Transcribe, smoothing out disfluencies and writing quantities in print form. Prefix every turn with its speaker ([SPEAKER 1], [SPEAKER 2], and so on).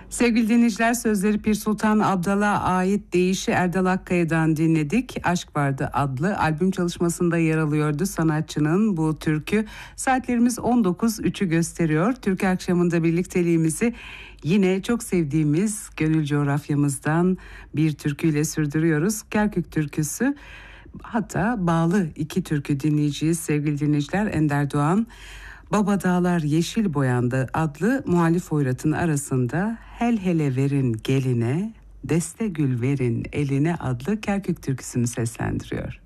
[SPEAKER 1] Sevgili dinleyiciler, sözleri Pir Sultan Abdal'a ait Deyişi Erdal Akkaya'dan dinledik. Aşk Vardı adlı albüm çalışmasında yer alıyordu sanatçının bu türkü. Saatlerimiz 19.03'ü gösteriyor. Türkü akşamında birlikteliğimizi yine çok sevdiğimiz gönül coğrafyamızdan bir türküyle sürdürüyoruz. Kerkük türküsü. Hatta bağlı iki türkü dinleyeceğiz sevgili dinleyiciler. Ender Doğan, Baba Dağlar Yeşil Boyandı adlı muhalif hoyratın arasında Hel hele verin geline, deste gül verin eline adlı Kerkük türküsünü seslendiriyor.